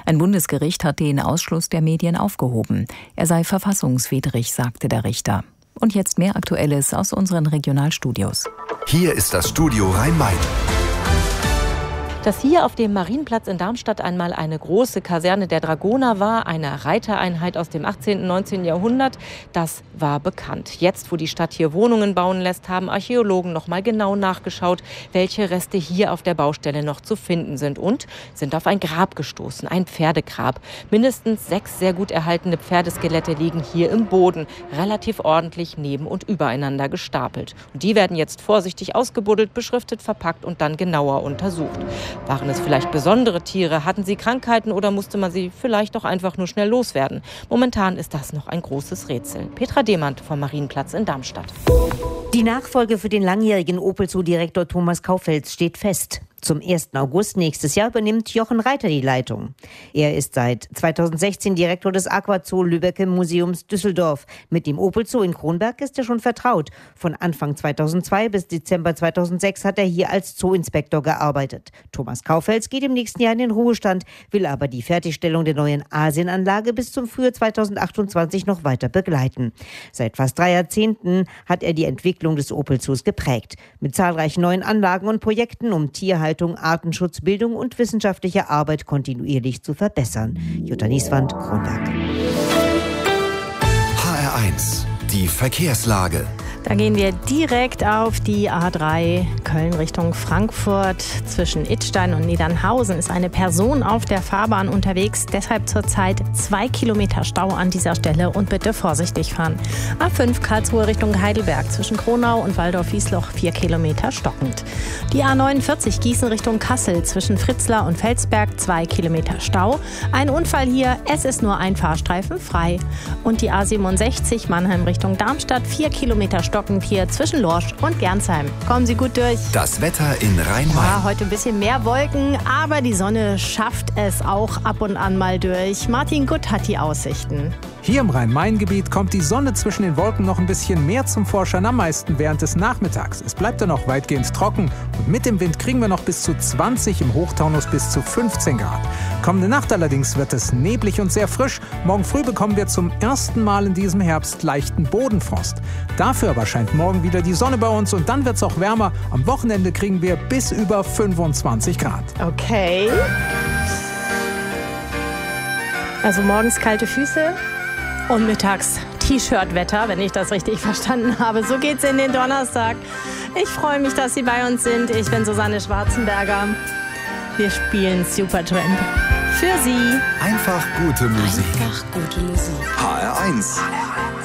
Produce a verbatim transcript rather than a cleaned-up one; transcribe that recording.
Ein Bundesgericht hat den Ausschluss der Medien aufgehoben. Er sei verfassungswidrig, sagte der Richter. Und jetzt mehr Aktuelles aus unseren Regionalstudios. Hier ist das Studio Rhein-Main. Dass hier auf dem Marienplatz in Darmstadt einmal eine große Kaserne der Dragoner war, eine Reitereinheit aus dem achtzehnten und neunzehnten Jahrhundert, das war bekannt. Jetzt, wo die Stadt hier Wohnungen bauen lässt, haben Archäologen noch mal genau nachgeschaut, welche Reste hier auf der Baustelle noch zu finden sind und sind auf ein Grab gestoßen, ein Pferdegrab. Mindestens sechs sehr gut erhaltene Pferdeskelette liegen hier im Boden, relativ ordentlich neben und übereinander gestapelt. Und die werden jetzt vorsichtig ausgebuddelt, beschriftet, verpackt und dann genauer untersucht. Waren es vielleicht besondere Tiere? Hatten sie Krankheiten oder musste man sie vielleicht doch einfach nur schnell loswerden? Momentan ist das noch ein großes Rätsel. Petra Demand vom Marienplatz in Darmstadt. Die Nachfolge für den langjährigen Opel Zoo-Direktor Thomas Kaufels steht fest. Zum ersten August nächstes Jahr übernimmt Jochen Reiter die Leitung. Er ist seit zweitausendsechzehn Direktor des Aquazoo Lübbecke Museums Düsseldorf. Mit dem Opel Zoo in Kronberg ist er schon vertraut. Von Anfang zweitausendzwei bis Dezember zweitausendsechs hat er hier als Zoo-Inspektor gearbeitet. Thomas Kaufels geht im nächsten Jahr in den Ruhestand, will aber die Fertigstellung der neuen Asienanlage bis zum Frühjahr zweitausendachtundzwanzig noch weiter begleiten. Seit fast drei Jahrzehnten hat er die Entwicklung des Opel Zoos geprägt. Mit zahlreichen neuen Anlagen und Projekten um Tierhaltung, Artenschutz, Bildung und wissenschaftliche Arbeit kontinuierlich zu verbessern. Jutta Nieswand, Kronberg. H R eins, die Verkehrslage. Da gehen wir direkt auf die A drei Köln Richtung Frankfurt. Zwischen Idstein und Niedernhausen ist eine Person auf der Fahrbahn unterwegs. Deshalb zurzeit zwei Kilometer Stau an dieser Stelle und bitte vorsichtig fahren. A fünf Karlsruhe Richtung Heidelberg. Zwischen Kronau und Waldorf-Wiesloch vier Kilometer stockend. Die A neunundvierzig Gießen Richtung Kassel. Zwischen Fritzlar und Felsberg zwei Kilometer Stau. Ein Unfall hier. Es ist nur ein Fahrstreifen frei. Und die A siebenundsechzig Mannheim Richtung Darmstadt. vier Kilometer stockend hier zwischen Lorsch und Gernsheim. Kommen Sie gut durch. Das Wetter in Rhein-Main. Ja, heute ein bisschen mehr Wolken, aber die Sonne schafft es auch ab und an mal durch. Martin Gutt hat die Aussichten. Hier im Rhein-Main-Gebiet kommt die Sonne zwischen den Wolken noch ein bisschen mehr zum Vorschein, am meisten während des Nachmittags. Es bleibt dann noch weitgehend trocken und mit dem Wind kriegen wir noch bis zu zwanzig, im Hochtaunus bis zu fünfzehn Grad. Kommende Nacht allerdings wird es neblig und sehr frisch. Morgen früh bekommen wir zum ersten Mal in diesem Herbst leichten Bodenfrost. Dafür aber scheint morgen wieder die Sonne bei uns und dann wird es auch wärmer. Am Wochenende kriegen wir bis über fünfundzwanzig Grad. Okay. Also morgens kalte Füße. Und mittags T-Shirt-Wetter, wenn ich das richtig verstanden habe. So geht's in den Donnerstag. Ich freue mich, dass Sie bei uns sind. Ich bin Susanne Schwarzenberger. Wir spielen Supertramp. Für Sie. Einfach gute Musik. Einfach gute Musik. H R eins.